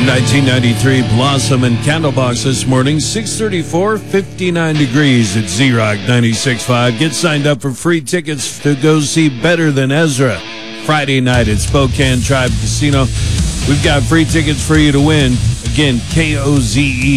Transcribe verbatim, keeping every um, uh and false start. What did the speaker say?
nineteen ninety-three Blossom and Candlebox this morning, six thirty-four, fifty-nine degrees at Z-Rock ninety-six point five. Get signed up for free tickets to go see Better Than Ezra Friday night at Spokane Tribe Casino. We've got free tickets for you to win. Again, K O Z E